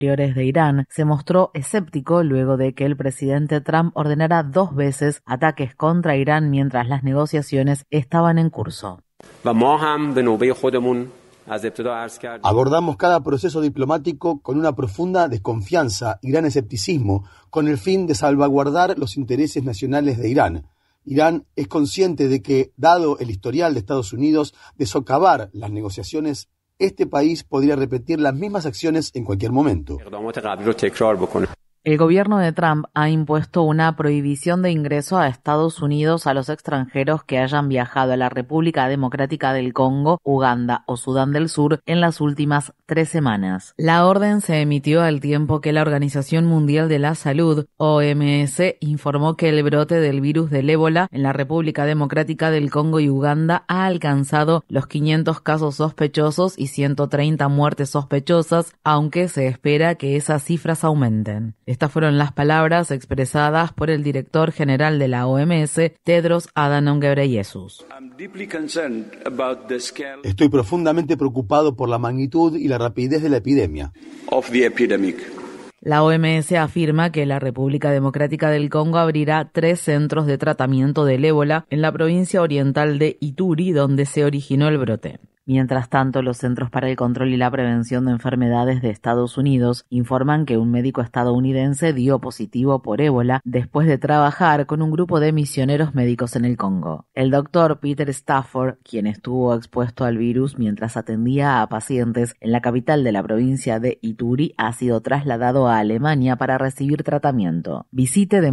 Exteriores de Irán se mostró escéptico luego de que el presidente Trump ordenara 2 veces ataques contra Irán mientras las negociaciones estaban en curso. Abordamos cada proceso diplomático con una profunda desconfianza y gran escepticismo, con el fin de salvaguardar los intereses nacionales de Irán. Irán es consciente de que, dado el historial de Estados Unidos de socavar las negociaciones, este país podría repetir las mismas acciones en cualquier momento. El gobierno de Trump ha impuesto una prohibición de ingreso a Estados Unidos a los extranjeros que hayan viajado a la República Democrática del Congo, Uganda o Sudán del Sur en las últimas 3 semanas. La orden se emitió al tiempo que la Organización Mundial de la Salud, OMS, informó que el brote del virus del ébola en la República Democrática del Congo y Uganda ha alcanzado los 500 casos sospechosos y 130 muertes sospechosas, aunque se espera que esas cifras aumenten. Estas fueron las palabras expresadas por el director general de la OMS, Tedros Adhanom Ghebreyesus. Estoy profundamente preocupado por la magnitud y la rapidez de la epidemia. La OMS afirma que la República Democrática del Congo abrirá 3 centros de tratamiento del ébola en la provincia oriental de Ituri, donde se originó el brote. Mientras tanto, los Centros para el Control y la Prevención de Enfermedades de Estados Unidos informan que un médico estadounidense dio positivo por ébola después de trabajar con un grupo de misioneros médicos en el Congo. El doctor Peter Stafford, quien estuvo expuesto al virus mientras atendía a pacientes en la capital de la provincia de Ituri, ha sido trasladado a Alemania para recibir tratamiento. Visite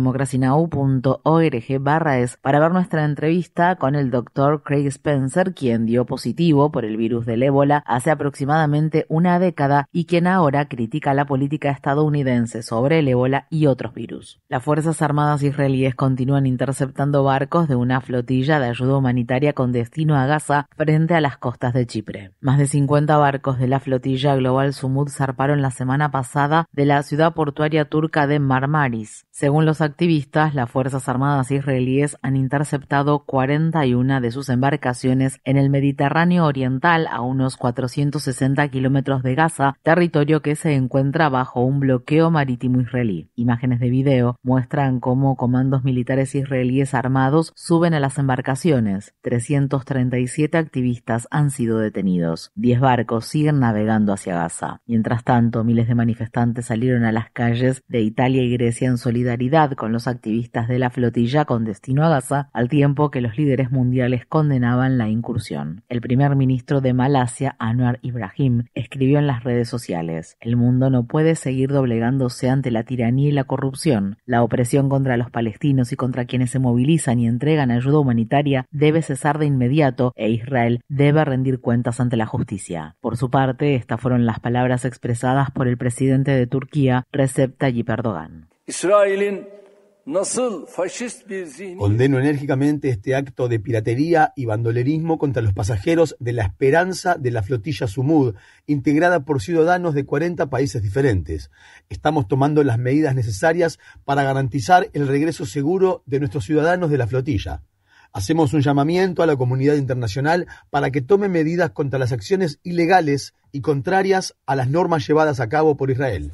democracynow.org/es para ver nuestra entrevista con el doctor Craig Spencer, quien dio positivo por el virus del ébola hace aproximadamente una década y quien ahora critica la política estadounidense sobre el ébola y otros virus. Las Fuerzas Armadas israelíes continúan interceptando barcos de una flotilla de ayuda humanitaria con destino a Gaza frente a las costas de Chipre. Más de 50 barcos de la flotilla Global Sumud zarparon la semana pasada de la ciudad portuaria turca de Marmaris. Según los activistas, las Fuerzas Armadas israelíes han interceptado 41 de sus embarcaciones en el Mediterráneo oriental, a unos 460 kilómetros de Gaza, territorio que se encuentra bajo un bloqueo marítimo israelí. Imágenes de video muestran cómo comandos militares israelíes armados suben a las embarcaciones. 337 activistas han sido detenidos. 10 barcos siguen navegando hacia Gaza. Mientras tanto, miles de manifestantes salieron a las calles de Italia y Grecia en solidaridad con los activistas de la flotilla con destino a Gaza, al tiempo que los líderes mundiales condenaban la incursión. El primer ministro de Malasia, Anwar Ibrahim, escribió en las redes sociales: "El mundo no puede seguir doblegándose ante la tiranía y la corrupción. La opresión contra los palestinos y contra quienes se movilizan y entregan ayuda humanitaria debe cesar de inmediato e Israel debe rendir cuentas ante la justicia". Por su parte, estas fueron las palabras expresadas por el presidente de Turquía, Recep Tayyip Erdogan. Condeno enérgicamente este acto de piratería y bandolerismo contra los pasajeros de la Esperanza de la flotilla Sumud, integrada por ciudadanos de 40 países diferentes. Estamos tomando las medidas necesarias para garantizar el regreso seguro de nuestros ciudadanos de la flotilla. Hacemos un llamamiento a la comunidad internacional para que tome medidas contra las acciones ilegales y contrarias a las normas llevadas a cabo por Israel.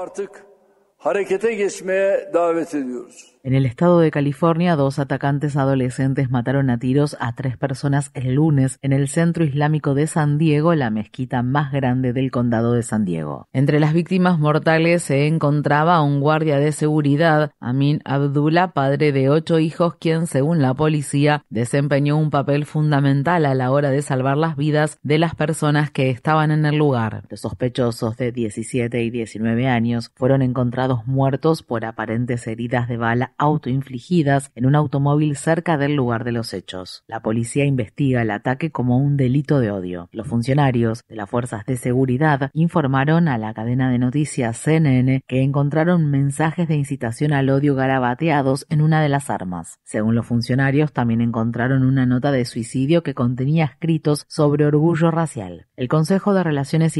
En el estado de California, 2 atacantes adolescentes mataron a tiros a 3 personas el lunes en el centro islámico de San Diego, la mezquita más grande del condado de San Diego. Entre las víctimas mortales se encontraba un guardia de seguridad, Amin Abdullah, padre de 8 hijos, quien, según la policía, desempeñó un papel fundamental a la hora de salvar las vidas de las personas que estaban en el lugar. Los sospechosos de 17 y 19 años fueron encontrados muertos por aparentes heridas de bala autoinfligidas en un automóvil cerca del lugar de los hechos. La policía investiga el ataque como un delito de odio. Los funcionarios de las fuerzas de seguridad informaron a la cadena de noticias CNN que encontraron mensajes de incitación al odio garabateados en una de las armas. Según los funcionarios, también encontraron una nota de suicidio que contenía escritos sobre orgullo racial. El Consejo de Relaciones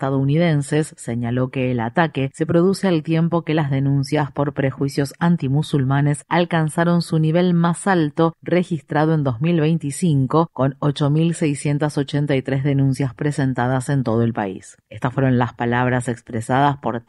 Islámico-Estadounidenses señaló que el ataque se produce al tiempo que las denuncias por prejuicios antimusulmanes musulmanes alcanzaron su nivel más alto registrado en 2025, con 8.683 denuncias presentadas en todo el país. Estas fueron las palabras expresadas por